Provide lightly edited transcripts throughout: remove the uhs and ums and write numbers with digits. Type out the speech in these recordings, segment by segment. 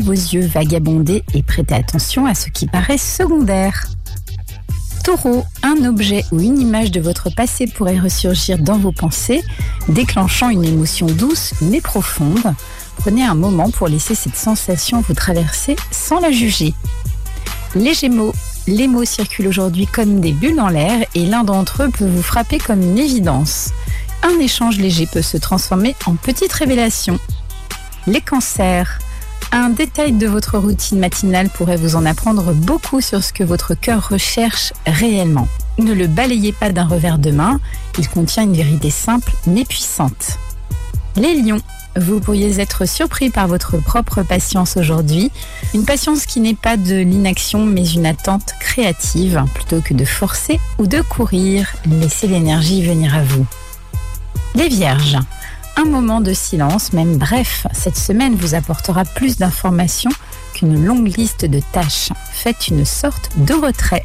vos yeux vagabonder et prêtez attention à ce qui paraît secondaire. Taureau, un objet ou une image de votre passé pourrait ressurgir dans vos pensées, déclenchant une émotion douce mais profonde. Prenez un moment pour laisser cette sensation vous traverser sans la juger. Les Gémeaux, les mots circulent aujourd'hui comme des bulles dans l'air et l'un d'entre eux peut vous frapper comme une évidence. Un échange léger peut se transformer en petite révélation. Les Cancers, un détail de votre routine matinale pourrait vous en apprendre beaucoup sur ce que votre cœur recherche réellement. Ne le balayez pas d'un revers de main, il contient une vérité simple mais puissante. Les Lions, vous pourriez être surpris par votre propre patience aujourd'hui, une patience qui n'est pas de l'inaction mais une attente créative, plutôt que de forcer ou de courir, laissez l'énergie venir à vous. Les Vierges, un moment de silence, même bref, cette semaine vous apportera plus d'informations qu'une longue liste de tâches. Faites une sorte de retrait.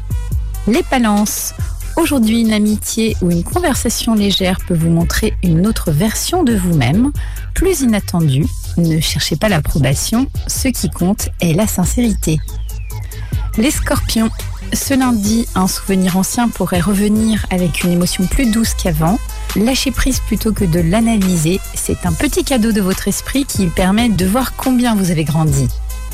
Les Balances, aujourd'hui une amitié ou une conversation légère peut vous montrer une autre version de vous-même, plus inattendue. Ne cherchez pas l'approbation, ce qui compte est la sincérité. Les Scorpions, ce lundi, un souvenir ancien pourrait revenir avec une émotion plus douce qu'avant. Lâchez prise plutôt que de l'analyser, c'est un petit cadeau de votre esprit qui permet de voir combien vous avez grandi.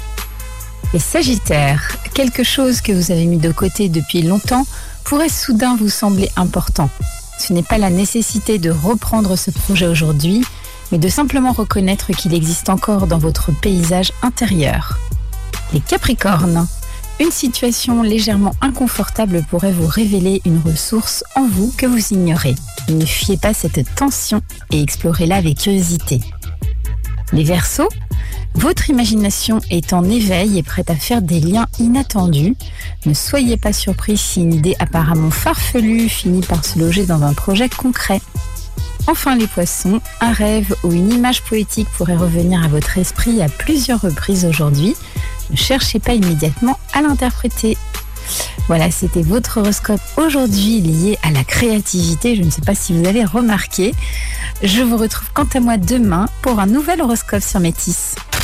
Les Sagittaires, quelque chose que vous avez mis de côté depuis longtemps pourrait soudain vous sembler important. Ce n'est pas la nécessité de reprendre ce projet aujourd'hui, mais de simplement reconnaître qu'il existe encore dans votre paysage intérieur. Les Capricornes, une situation légèrement inconfortable pourrait vous révéler une ressource en vous que vous ignorez. Ne fuyez pas cette tension et explorez-la avec curiosité. Les Verseaux, votre imagination est en éveil et prête à faire des liens inattendus. Ne soyez pas surpris si une idée apparemment farfelue finit par se loger dans un projet concret. Enfin les Poissons, un rêve ou une image poétique pourrait revenir à votre esprit à plusieurs reprises aujourd'hui. Ne cherchez pas immédiatement à l'interpréter. Voilà, c'était votre horoscope aujourd'hui lié à la créativité. Je ne sais pas si vous avez remarqué. Je vous retrouve quant à moi demain pour un nouvel horoscope sur Métis.